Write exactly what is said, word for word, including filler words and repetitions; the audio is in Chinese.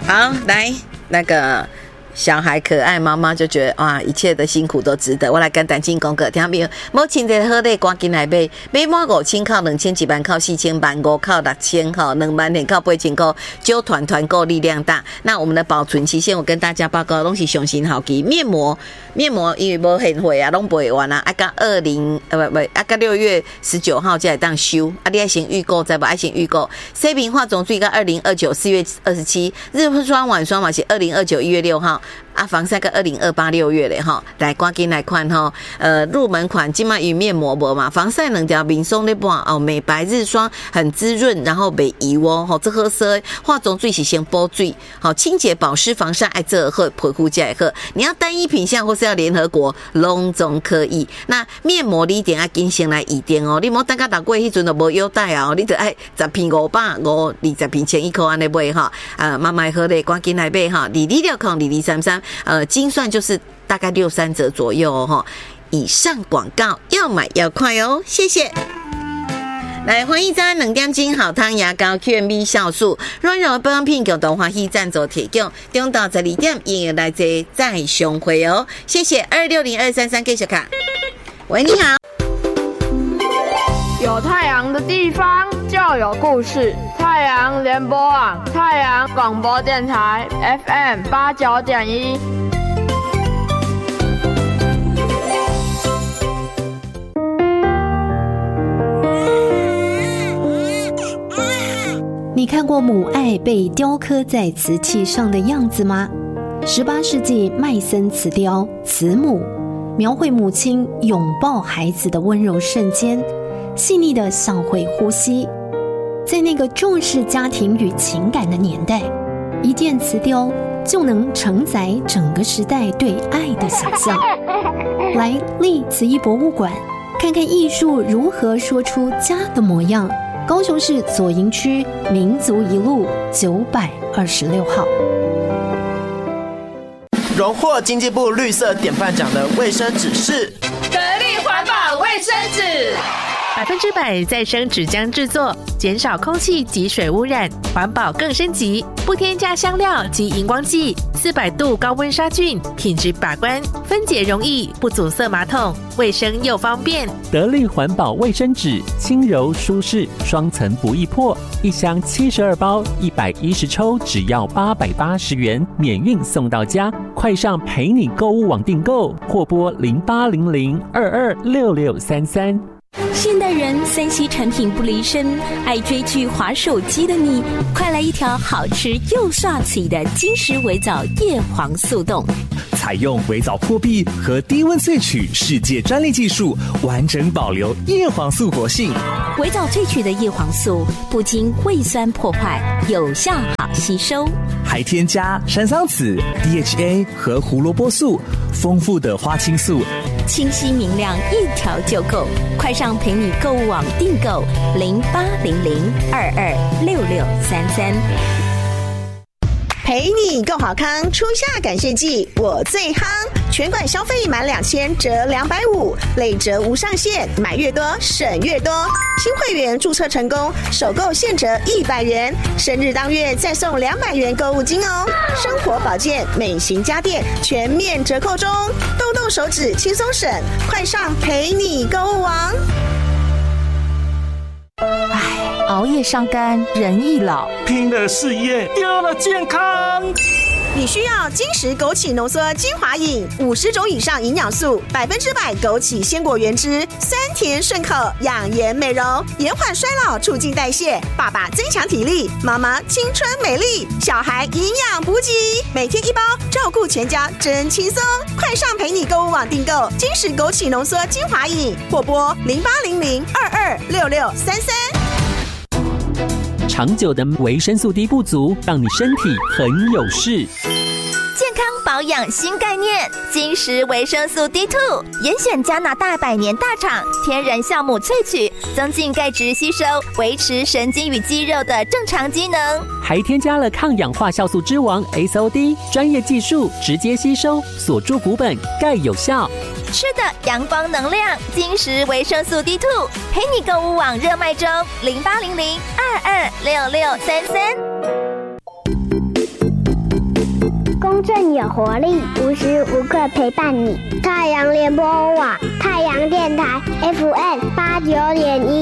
好，来那个。小孩可爱，妈妈就觉得哇，一切的辛苦都值得。我来跟单亲讲个，听到没有？母亲节好礼，赶紧来买，买满五千靠两千，一万靠四千，万五靠六千，哈，两万两靠八千块，揪团团购力量大。那我们的保存期限，我跟大家报告，拢是上新好期。面膜，面膜因为无现货啊，拢不会完啊。啊，到二零呃不不，啊到六月十九号才会当收。啊，你爱先预购，再不爱先预购。C 瓶化妆水到二零二九四月二十七，日霜晚霜嘛是二零二九一月六号。啊，防晒个二零二八六月嘞哈，来赶紧来看哈，呃，入门款今麦与面膜膜嘛，防晒两条面霜的半哦，美白日霜很滋润，然后袂油哦，吼，这喝色化妆水是先补水，好清洁保湿防晒爱这喝皮肤才会好。你要单一品项或是要联合国，拢总可以。那面膜你一定要紧先来预定哦，你莫等到六月迄阵就无优待啊，你得爱十片五百五二十片千一块安尼买哈，啊，慢慢好嘞，赶紧来买哈，二二六空二二三三。呃，精算就是大概六三折左右哦。以上广告要买要快哦，谢谢。来，欢迎咱两点钟好汤牙膏 Q M B 酵素软柔保养品共同欢喜赞助提供，中到十二点也来这再相会哦，谢谢。二六零二三三继续卡。喂，你好。 有太阳的地方就有故事。太阳联播网，太阳广播电台 F M 八九点一。 你看过母爱被雕刻在瓷器上的样子吗？十八世纪麦森瓷雕《慈母》，描绘母亲拥抱孩子的温柔瞬间，细腻的像会呼吸。在那个重视家庭与情感的年代，一件瓷雕就能承载整个时代对爱的想象。来立慈艺博物馆，看看艺术如何说出家的模样。高雄市左营区民族一路九百二十六号。 荣获经济部绿色典范奖的卫生纸是得力环保卫生纸， 百分之百再生纸浆制作，减少空气及水污染，环保更升级，不添加香料及荧光剂，四百度高温杀菌，品质把关，分解容易，不阻塞马桶，卫生又方便。 得力环保卫生纸，轻柔舒适，双层不易破，一箱七十二包，一百一十抽，只要八百八十元，免运送到家。快上陪你购物网订购，或拨零八零零二二六六三三。 现代人三 C 产品不离身，爱追剧滑手机的你，快来一条好吃又刷嘴的金石微藻叶黄素冻。 采用微藻破壁和低温萃取世界专利技术，完整保留叶黄素活性。 微藻萃取的叶黄素不经胃酸破坏，有效好吸收， 还添加山桑子、D H A 和胡萝卜素，丰富的花青素， 清晰明亮，一条就够。快上陪你购物网订购零八零零二二六六三三。 陪你够好康，初夏感谢季我最夯，全馆消费满两千折两百五，累折无上限，买越多省越多。新会员注册成功，首购现折一百元，生日当月再送两百元购物金哦。生活保健、美型家电全面折扣中，动动手指轻松省，快上陪你购物网。 唉，熬夜伤肝，人易老， 拼了事业，丢了健康。 你需要金石枸杞浓缩精华饮，五十种以上营养素，百分之百枸杞鲜果原汁，酸甜顺口，养颜美容，延缓衰老，促进代谢。爸爸增强体力，妈妈青春美丽，小孩营养补给，每天一包，照顾全家真轻松。快上陪你购物网订购金石枸杞浓缩精华饮，或拨零八零零二二六六三三。 长久的维生素 D 不足，让你身体很有事。 健康保养新概念，金石维生素 D 二 严选加拿大百年大厂天然酵母萃取，增进钙质吸收，维持神经与肌肉的正常机能， 还添加了抗氧化酵素之王 S O D， 专业技术直接吸收，锁住骨本，钙有效。 吃的阳光能量，金石维生素 D 二 陪你购物网热卖中，零八零零二二六六三三。 更有活力，无时无刻陪伴你。太阳联播网，太阳电台 F M 八九点一。